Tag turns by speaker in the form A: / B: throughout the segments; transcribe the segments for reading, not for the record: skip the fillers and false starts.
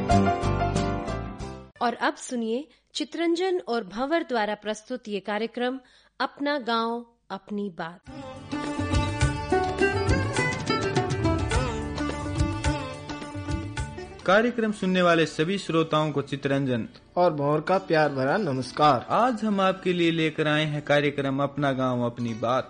A: और अब सुनिए चित्रंजन और भंवर द्वारा प्रस्तुत ये कार्यक्रम अपना गांव अपनी बात।
B: कार्यक्रम सुनने वाले सभी श्रोताओं को चित्रंजन
C: और भंवर का प्यार भरा नमस्कार।
B: आज हम आपके लिए लेकर आए हैं कार्यक्रम अपना गांव अपनी बात।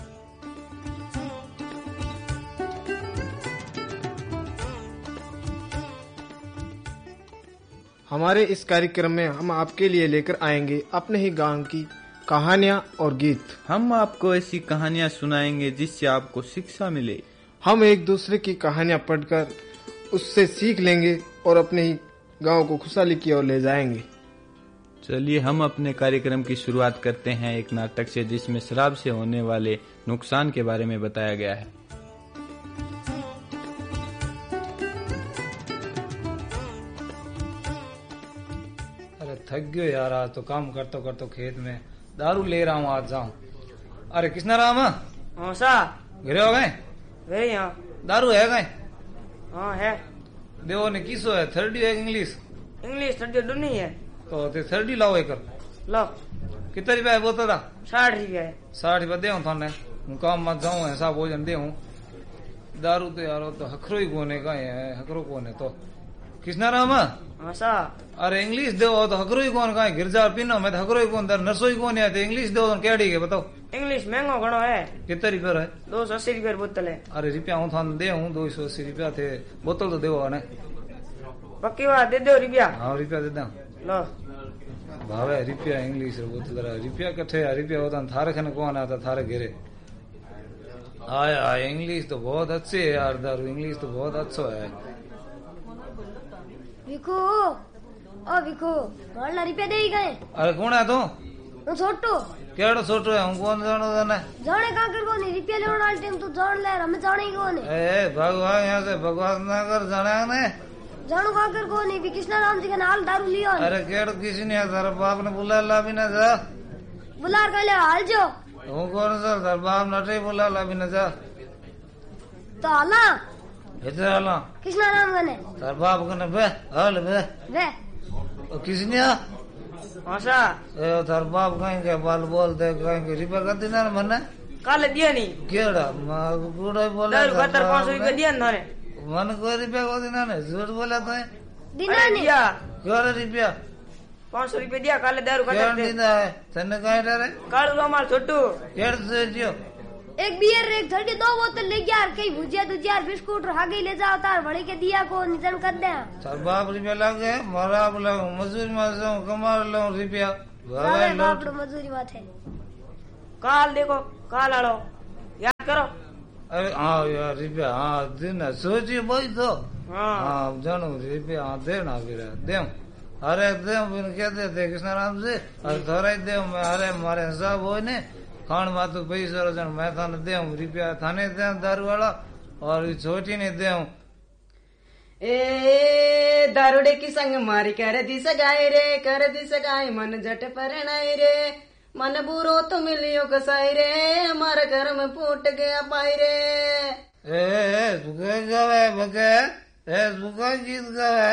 C: हमारे इस कार्यक्रम में हम आपके लिए लेकर आएंगे अपने ही गांव की कहानियां और गीत।
B: हम आपको ऐसी कहानियां सुनाएंगे जिससे आपको शिक्षा मिले।
C: हम एक दूसरे की कहानियां पढ़कर उससे सीख लेंगे और अपने ही गांव को खुशहाली की ओर ले जाएंगे।
B: चलिए हम अपने कार्यक्रम की शुरुआत करते हैं एक नाटक से जिसमें शराब से होने वाले नुकसान के बारे में बताया गया है।
D: अरे थक गयो यार, आज तो काम करतो करतो खेत में दारू ले रहा हूँ, आज जाऊँ। अरे कृष्णा राम
E: हाँ सा
D: घरे हो गए?
E: वे यहाँ
D: दारू है गए?
E: हाँ है।
D: देवो ने किसो है, थर्डी है इंग्लिश?
E: इंग्लिश थर्डी नहीं है
D: तो ते थर्डी लाओ एक।
E: लो
D: कितना रुपया है बोतल?
E: 60 रुपया है।
D: 60 रुपया दे थाने, हूँ काम मत जाऊँ, ऐसा भोजन दे हूँ। दारू तो यार तो हखरो ही कोने का है, हखरो कोने तो कृष्णा राम
E: हाँ सा।
D: अरे इंग्लिश दो तो हकरो ही कौन का गिरजा पीनो मैं तो हकरो ही कौन दर नरसो ही कौन है, इंग्लिश दो तो केड़ी के बताओ।
E: इंग्लिश महंगो घणो है।
D: कितना रुपया है?
E: 280 रुपया बोतल है।
D: अरे रुपया हूँ थाने दे हूँ, 280 रुपया थे बोतल तो देवो ने।
E: पक्की बात दे दो रुपया।
D: हाँ रुपया दे दो।
E: लो
D: भावे रुपया इंग्लिश बोतल रुपया कट्ठे रुपया होता थारे खने कौन आता थारे घेरे आया। इंग्लिश तो बहुत अच्छी है यार, दारू इंग्लिश तो बहुत अच्छा है।
F: विको ओ विको मारला रुपया दे गए।
D: अरे कौन है तू?
F: હું છોટો
D: केड़ो छोटो है, हूँ कौन जानो तने?
F: जाने का कर कोनी रुपया लेने वाले टाइम तू जान ले, हमें जाने ही कोनी।
D: ए भगवान यहाँ से भगवान ना कर जाने ने
F: जानू का कर कोनी भी कृष्णा राम जी का नाल दारू लियो।
D: अरे केड़ो किसी ने तेरा बाप ने बुला ला भी ना जा।
F: बुलार कर ले हाल जो
D: हूँ कौन सा तेरा बाप नटे बुला ला भी ना जा
F: तो हाला
D: इधर आला
F: कृष्णा राम कने
D: तेरा बाप कने बे हाल बे
F: वे
D: किसी ने
E: हाँ सा।
D: ए तेरा बाप कहीं के बाल बोलते कहीं के रिपा कर देना मने
E: कल दिया नहीं
D: केड़ा गुड़ा बोला
E: 500 रुपया दिया ना थाने।
D: मन कोई रुपया को देना ने झूठ बोला तो
F: दिना नहीं
E: दिया
D: केड़ा रुपया
E: 500 रुपया दिया कल दारू
D: केड़ा
E: खत्म।
D: दीदा है तने कहीं डरे
E: कालू रोमाल छोटू
D: केड़ से जियो
F: एक बियर एक थर्टी 2 बोतल ले गया, कई भुजिया दुजिया बिस्कुट आगे ले जाओ तार बड़े के दिया को निजन कर दे।
D: सर बाप रुपया लग गए मारा लग मजदूरी में जाऊँ कमा लो रुपया
F: बाप रो मजदूरी बात है।
E: काल देखो काल आलो याद करो।
D: अरे हाँ यार रुपया हाँ देना सोचिए भाई तो
E: हाँ
D: हाँ जानू रुपया हाँ देना फिर दे अरे दे फिर क्या देते कृष्णा राम से अरे थोड़ा ही दे मैं अरे मारे हिसाब हो ने खान बात पैसा रजन मैं थाने दे रुपया थाने दे दारू वाला और छोटी ने दे।
G: ए दारूडे की संग मारी कर दी सगाई रे, कर दी सगाई मन जट परनाई रे, मन बुरो तो मिलियो कसाई रे, हमारे घर में फूट गया पाई रे।
D: ए सुखा गावे बके ए सुखा गीत गावे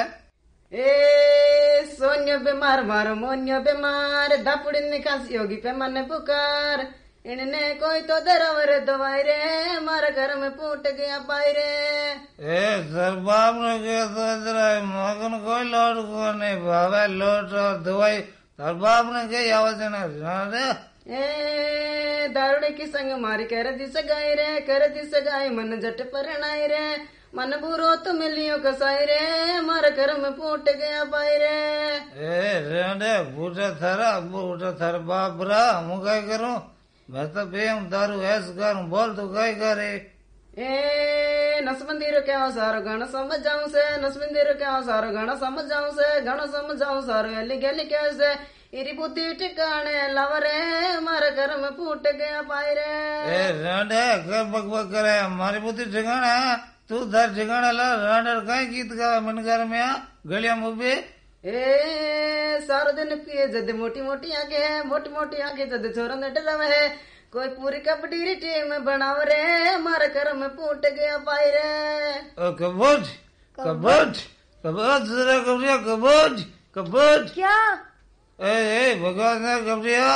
G: ए सोन्यो बीमार मारो मोन्यो बीमार, धापुड़ी ने खांसी होगी पे मन पुकार, इनने कोई तो दरवर दवाई रे, हमारे घर में फूट गया पाई रे।
D: ए सर बाप ने कहा तो इधर मगन कोई लोट को नहीं भावे लोट और दवाई सर बाप ने कही आवाज ना
G: ए दारूडे की संग मारी कर दी सगाई रे, कर दी सगाई मन जट परनाई रे, मन बुरो तो मिलियो कसाई रे, हमारे घर में फूट गया पाई रे।
D: ए रेंडे बूढ़ा थारा बाप रहा मैं क्या करूं, मैं तो बेम दारू ऐस करूं बोल तो क्या करे।
G: ए नसबंदी क्या सारो गाना समझ जाऊं से, नसबंदी क्या सारो गाना समझ जाऊं से, गाना समझ जाऊं सारो गली गली कैसे, इरी बुद्धि ठिकाने लवरे, हमारे घर में फूट गया पाई रे।
D: ए रेंडे कर बकबक करे हमारी बुद्धि ठिकाना तू धर ठिकाना ला रेंडर कहीं गीत गा मन घर में आ गलिया मुबे।
G: ए सारो दिन पिए जद मोटी मोटी आंखें जद छोरा न डरावे है, कोई पूरी कबड्डी री टीम बनाव रे, हमारे घर में फूट गया पाई रे।
D: कबड्डी कबड्डी कबूत जरा कबरिया कबूत कबूत
F: क्या
D: ए भगवान ने कबरिया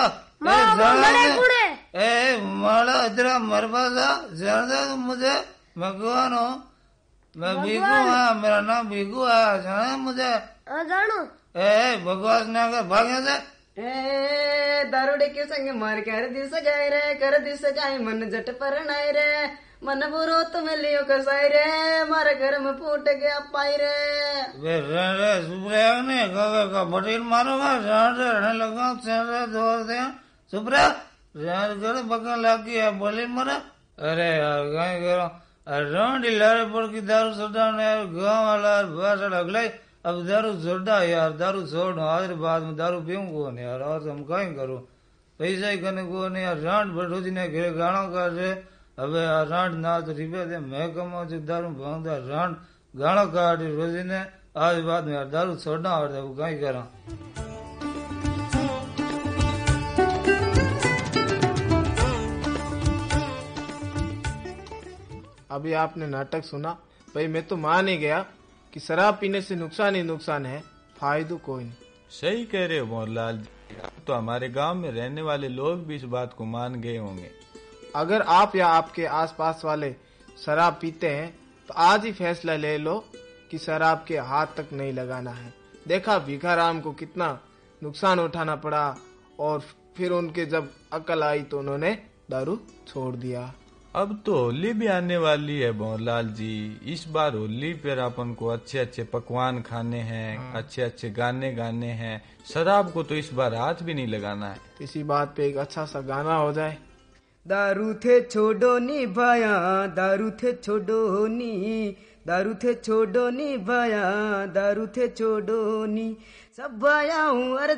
D: माड़ा इधर मेरे पास आ जान दे तुम मुझे मैं कौन हूँ मैं भीगू हाँ मेरा नाम भीगू है जाना मुझे
F: जानो
D: भगवान ने अगर भागे से
G: दारूडे के संग मार कर दिस गाय रे कर दिस गाय मन जट पर नाय रे मन बुरो तुम लियो कसाई रे मारे घर में फूट गया पाई रे
D: वे रे सुबह ने का बटील मारूंगा जान से रहने लगा से दौड़ दे सुबह जान कर बकन लगी है बोली मरा अरे यार गाय करो अराउंड लारे पर की दारू सोडा ने गांव वाला बस अगले अब दारू छोड़ा यार दारू छोड़ आज बाद में दारू पीऊं कौन यार और हम कहीं करो पैसा ही करने को नहीं यार रांड बटो जी ने घेरे गाना कर रहे अबे यार रांड ना तो रिपे दे मैं कमाऊं जो दारू भांगदा रांड गाना काट रोजी ने आज बाद में यार दारू छोड़ना और वो कहीं करा
C: अभी आपने नाटक सुना भाई, मैं तो मान ही गया कि शराब पीने से नुकसान ही नुकसान है, फायदो कोई नहीं।
B: सही कह रहे हो मोहनलाल जी, तो हमारे गांव में रहने वाले लोग भी इस बात को मान गए होंगे।
C: अगर आप या आपके आसपास वाले शराब पीते हैं तो आज ही फैसला ले लो कि शराब के हाथ तक नहीं लगाना है। देखा भिखाराम को कितना नुकसान उठाना पड़ा और फिर उनके जब अकल आई तो उन्होंने दारू छोड़ दिया।
B: अब तो होली भी आने वाली है मोहनलाल जी, इस बार होली पर अपन को अच्छे अच्छे पकवान खाने हैं, अच्छे अच्छे गाने गाने हैं, शराब को तो इस बार हाथ भी नहीं लगाना है।
C: इसी बात पे एक अच्छा सा गाना हो जाए।
G: दारू थे छोड़ो नी भाया दारू थे छोड़ो नी दारू थे छोड़ो नी भाया दारू थे छोड़ो नी सब भाया हूँ अरे